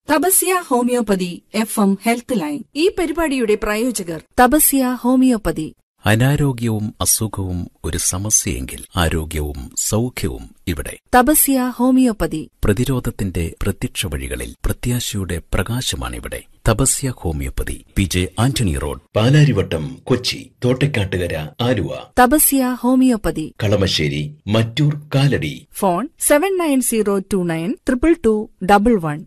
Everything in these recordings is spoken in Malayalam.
Tapasya homeopathy FM health line. ഈ പരിപാടിയുടെ പ്രായോജകർ തപസ്യ ഹോമിയോപ്പതി. അനാരോഗ്യവും അസുഖവും ഒരു സമസ്യയെങ്കിൽ ആരോഗ്യവും സൗഖ്യവും ഇവിടെ. തപസ്യ ഹോമിയോപ്പതി. പ്രതിരോധത്തിന്റെ പ്രത്യക്ഷ വഴികളിൽ പ്രത്യാശയുടെ പ്രകാശമാണിവിടെ. Tapasya homeopathy, PJ Antony road, Palarivattom, Kochi, Thottakattukara, Aluva. Tapasya homeopathy. Kalamassery, Mattoor, Kalady. Phone 7902292211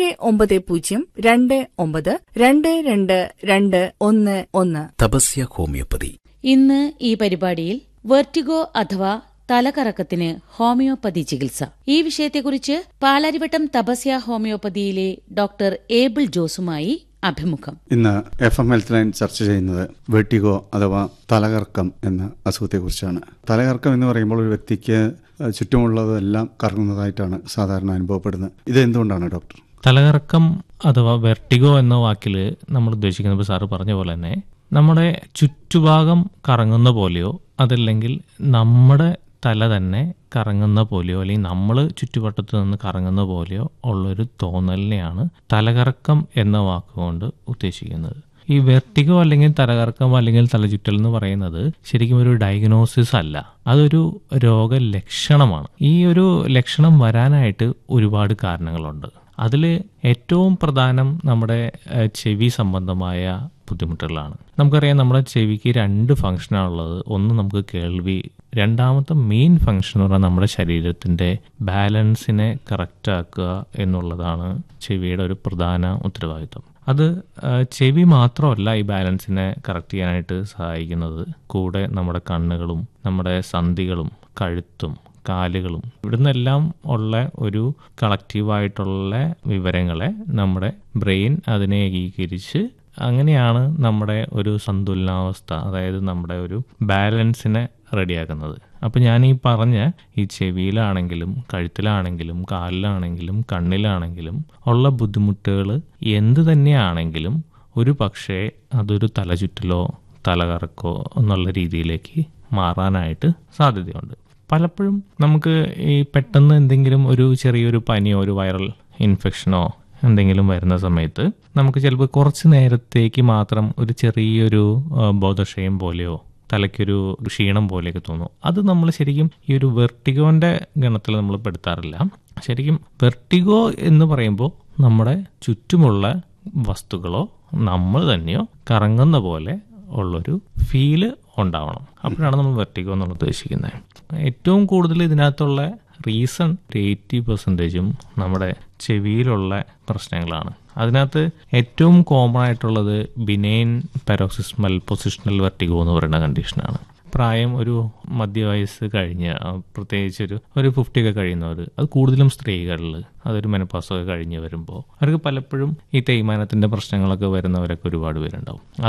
70292221. Tapasya homeopathy. ഇന്ന് ഈ പരിപാടിയിൽ വെർട്ടിഗോ അഥവാ തലകറക്കത്തിന് ഹോമിയോപ്പതി ചികിത്സ, ഈ വിഷയത്തെക്കുറിച്ച് പാലാരിവട്ടം തപസ്യ ഹോമിയോപ്പതിയിലെ ഡോക്ടർ ഏബിൾ ജോസുമായി അഭിമുഖം. ഇന്ന് FM ഹെൽത്ത് ലൈൻ ചർച്ച ചെയ്യുന്നത് വെർട്ടിഗോ അഥവാ തലകറക്കം എന്ന അസുഖത്തെക്കുറിച്ചാണ്. തലകറക്കം എന്ന് പറയുമ്പോൾ ഒരു വ്യക്തിക്ക് ചുറ്റുമുള്ളതെല്ലാം കറങ്ങുന്നതായിട്ടാണ് സാധാരണ അനുഭവപ്പെടുന്നത്. ഇത് എന്തുകൊണ്ടാണ് ഡോക്ടർ? തലകറക്കം അഥവാ വെർട്ടിഗോ എന്ന വാക്കിൽ നമ്മൾ ഉദ്ദേശിക്കുന്നത് സാറ് പറഞ്ഞ പോലെ തന്നെ നമ്മുടെ ചുറ്റുഭാഗം കറങ്ങുന്ന പോലെയോ അതല്ലെങ്കിൽ നമ്മുടെ തല തന്നെ കറങ്ങുന്ന പോലെയോ അല്ലെങ്കിൽ നമ്മൾ ചുറ്റുവട്ടത്ത് നിന്ന് കറങ്ങുന്ന പോലെയോ ഉള്ളൊരു തോന്നലിനെയാണ് തലകറക്കം എന്ന വാക്കുകൊണ്ട് ഉദ്ദേശിക്കുന്നത്. ഈ വെർട്ടിഗോ അല്ലെങ്കിൽ തലകറക്കം അല്ലെങ്കിൽ തലചുറ്റൽ എന്ന് പറയുന്നത് ശരിക്കും ഒരു ഡയഗ്നോസിസ് അല്ല, അതൊരു രോഗലക്ഷണമാണ്. ഈ ഒരു ലക്ഷണം വരാനായിട്ട് ഒരുപാട് കാരണങ്ങളുണ്ട്. അതിൽ ഏറ്റവും പ്രധാനം നമ്മുടെ ചെവി സംബന്ധമായ ബുദ്ധിമുട്ടുകളാണ്. നമുക്കറിയാം നമ്മുടെ ചെവിക്ക് 2 ഫംഗ്ഷനാണുള്ളത്. ഒന്ന് നമുക്ക് കേൾവി, രണ്ടാമത്തെ മെയിൻ ഫംഗ്ഷൻ എന്ന് പറഞ്ഞാൽ നമ്മുടെ ശരീരത്തിൻ്റെ ബാലൻസിനെ കറക്റ്റാക്കുക എന്നുള്ളതാണ് ചെവിയുടെ ഒരു പ്രധാന ഉത്തരവാദിത്വം. അത് ചെവി മാത്രമല്ല ഈ ബാലൻസിനെ കറക്റ്റ് ചെയ്യാനായിട്ട് സഹായിക്കുന്നത്, കൂടെ നമ്മുടെ കണ്ണുകളും നമ്മുടെ സന്ധികളും കഴുത്തും കാലുകളും ഇവിടുന്നെല്ലാം ഉള്ള ഒരു കളക്റ്റീവായിട്ടുള്ള വിവരങ്ങളെ നമ്മുടെ ബ്രെയിൻ അതിനെ ഏകീകരിച്ച് അങ്ങനെയാണ് നമ്മുടെ ഒരു സന്തുലനാവസ്ഥ, അതായത് നമ്മുടെ ഒരു ബാലൻസിനെ റെഡിയാക്കുന്നത്. അപ്പോൾ ഞാൻ ഈ പറഞ്ഞ ഈ ചെവിയിലാണെങ്കിലും കഴുത്തിലാണെങ്കിലും കാലിലാണെങ്കിലും കണ്ണിലാണെങ്കിലും ഉള്ള ബുദ്ധിമുട്ടുകൾ എന്ത് തന്നെയാണെങ്കിലും ഒരു പക്ഷേ അതൊരു തലചുറ്റലോ തലകറക്കോ എന്നുള്ള രീതിയിലേക്ക് മാറാനായിട്ട് സാധ്യതയുണ്ട്. പലപ്പോഴും നമുക്ക് ഈ പെട്ടെന്ന് എന്തെങ്കിലും ഒരു ചെറിയൊരു പനിയോ ഒരു വൈറൽ ഇൻഫെക്ഷനോ എന്തെങ്കിലും വരുന്ന സമയത്ത് നമുക്ക് ചിലപ്പോൾ കുറച്ച് നേരത്തേക്ക് മാത്രം ഒരു ചെറിയൊരു ബോധക്ഷയം പോലെയോ തലയ്ക്കൊരു ക്ഷീണം പോലെയൊക്കെ തോന്നും. അത് നമ്മൾ ശരിക്കും ഈ ഒരു വെർട്ടിഗോന്റെ ഗണത്തിൽ നമ്മൾ പെടുത്താറില്ല. ശരിക്കും വെർട്ടിഗോ എന്ന് പറയുമ്പോൾ നമ്മുടെ ചുറ്റുമുള്ള വസ്തുക്കളോ നമ്മൾ തന്നെയോ കറങ്ങുന്ന പോലെ ഉള്ളൊരു ഫീല് ഉണ്ടാവണം. അപ്പോഴാണ് നമ്മൾ വെർട്ടിഗോ എന്നുള്ളത് ഉദ്ദേശിക്കുന്നത്. ഏറ്റവും കൂടുതൽ ഇതിനകത്തുള്ള റീസൺ 80% നമ്മുടെ ചെവിയിലുള്ള പ്രശ്നങ്ങളാണ്. അതിനകത്ത് ഏറ്റവും കോമൺ ആയിട്ടുള്ളത് ബിനൈൻ പാരോക്സിസ്മൽ പൊസിഷണൽ വെർട്ടിഗോ എന്ന് പറയുന്ന കണ്ടീഷനാണ്. പ്രായം ഒരു മധ്യവയസ്സ് കഴിഞ്ഞ് പ്രത്യേകിച്ച് ഒരു 50 ഒക്കെ കഴിയുന്നവർ, അത് കൂടുതലും സ്ത്രീകളിൽ അതൊരു മെനോപോസൊക്കെ കഴിഞ്ഞ് വരുമ്പോൾ അവർക്ക് പലപ്പോഴും ഈ തേയ്മാനത്തിൻ്റെ പ്രശ്നങ്ങളൊക്കെ വരുന്നവരൊക്കെ ഒരുപാട് പേരുണ്ടാവും.